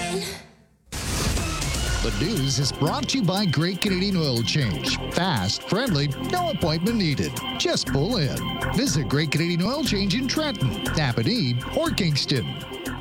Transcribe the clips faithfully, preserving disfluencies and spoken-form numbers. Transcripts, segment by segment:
again. The news is brought to you by Great Canadian Oil Change. Fast, friendly, no appointment needed. Just pull in. Visit Great Canadian Oil Change in Trenton, Napanee, or Kingston.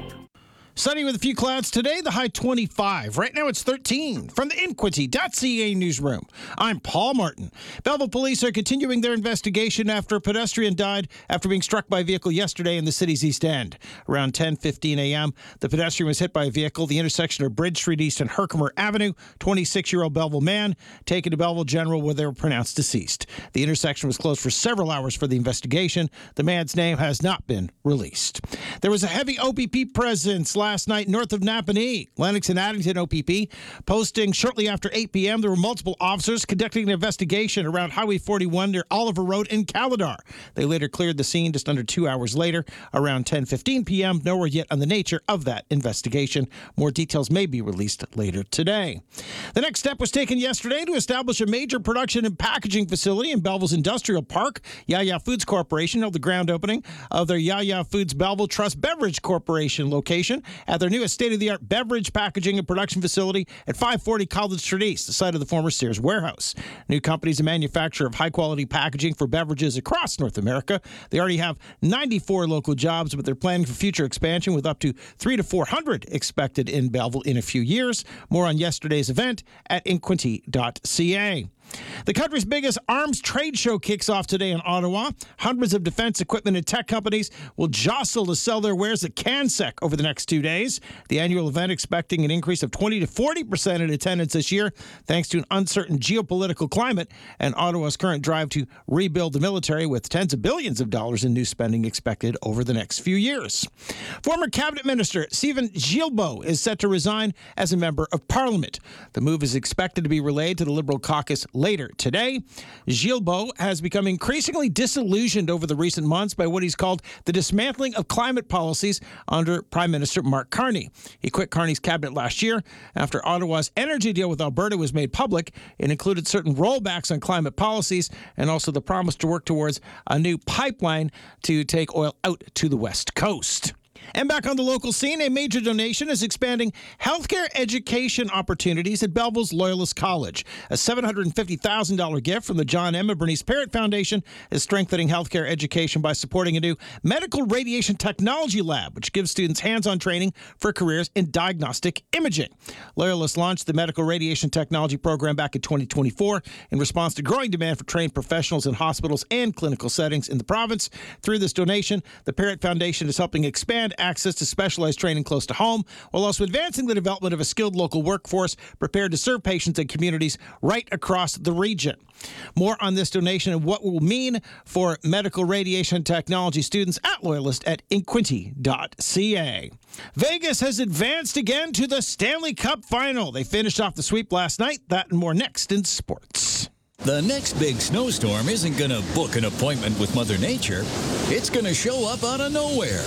Sunny with a few clouds today, the high twenty-five. Right now it's thirteen. From the Inquity dot C A newsroom, I'm Paul Martin. Belleville police are continuing their investigation after a pedestrian died after being struck by a vehicle yesterday in the city's East End. Around ten fifteen a.m., the pedestrian was hit by a vehicle at the intersection of Bridge Street East and Herkimer Avenue. twenty-six-year-old Belleville man taken to Belleville General where they were pronounced deceased. The intersection was closed for several hours for the investigation. The man's name has not been released. There was a heavy O P P presence last Last night north of Napanee. Lennox and Addington O P P posting shortly after eight p.m. There were multiple officers conducting an investigation around Highway forty-one near Oliver Road in Caladar. They later cleared the scene just under two hours later, around ten fifteen p.m. No word yet on the nature of that investigation. More details may be released later today. The next step was taken yesterday to establish a major production and packaging facility in Belleville's Industrial Park. Yaya Foods Corporation held the ground opening of their Yaya Foods Belleville Trust Beverage Corporation location at their newest state-of-the-art beverage packaging and production facility at five forty College Street East, the site of the former Sears warehouse. New company is a manufacturer of high-quality packaging for beverages across North America. They already have ninety-four local jobs, but they're planning for future expansion with up to three to four hundred expected in Belleville in a few years. More on yesterday's event at inquity dot C A. The country's biggest arms trade show kicks off today in Ottawa. Hundreds of defense equipment and tech companies will jostle to sell their wares at CanSec over the next two days. The annual event expecting an increase of twenty to forty percent in attendance this year, thanks to an uncertain geopolitical climate and Ottawa's current drive to rebuild the military with tens of billions of dollars in new spending expected over the next few years. Former Cabinet Minister Stephen Guilbeault is set to resign as a member of Parliament. The move is expected to be relayed to the Liberal caucus later today. Guilbeault has become increasingly disillusioned over the recent months by what he's called the dismantling of climate policies under Prime Minister Mark Carney. He quit Carney's cabinet last year after Ottawa's energy deal with Alberta was made public. It included certain rollbacks on climate policies and also the promise to work towards a new pipeline to take oil out to the West Coast. And back on the local scene, a major donation is expanding healthcare education opportunities at Belleville's Loyalist College. A seven hundred fifty thousand dollars gift from the John M. and Bernice Parrott Foundation is strengthening healthcare education by supporting a new medical radiation technology lab, which gives students hands-on training for careers in diagnostic imaging. Loyalist launched the medical radiation technology program back in twenty twenty-four in response to growing demand for trained professionals in hospitals and clinical settings in the province. Through this donation, the Parrott Foundation is helping expand access to specialized training close to home, while also advancing the development of a skilled local workforce prepared to serve patients and communities right across the region. More on this donation and what it will mean for medical radiation technology students at Loyalist at inquity dot C A. Vegas has advanced again to the Stanley Cup Final. They finished off the sweep last night. That and more next in sports. The next big snowstorm isn't going to book an appointment with Mother Nature. It's going to show up out of nowhere.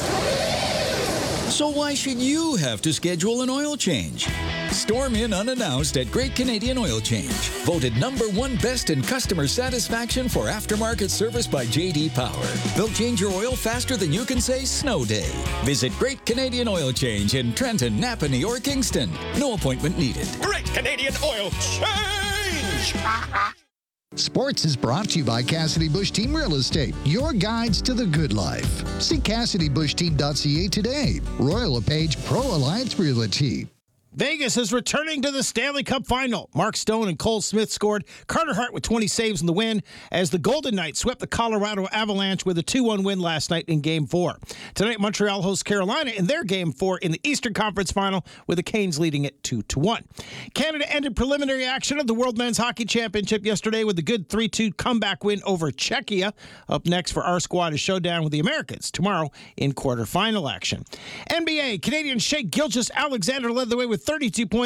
So why should you have to schedule an oil change? Storm in unannounced at Great Canadian Oil Change. Voted number one best in customer satisfaction for aftermarket service by J D Power. They'll change your oil faster than you can say snow day. Visit Great Canadian Oil Change in Trenton, Napanee, or Kingston. No appointment needed. Great Canadian Oil Change! Sports is brought to you by Cassidy Bush Team Real Estate, your guides to the good life. See Cassidy Bush Team dot C A today. Royal LePage Pro Alliance Realty. Vegas is returning to the Stanley Cup Final. Mark Stone and Cole Smith scored. Carter Hart with twenty saves in the win as the Golden Knights swept the Colorado Avalanche with a two one win last night in Game four. Tonight, Montreal hosts Carolina in their Game four in the Eastern Conference Final, with the Canes leading it two to one. Canada ended preliminary action of the World Men's Hockey Championship yesterday with a good three two comeback win over Czechia. Up next for our squad is showdown with the Americans tomorrow in quarterfinal action. N B A, Canadian Shai Gilgeous-Alexander led the way with thirty-two points.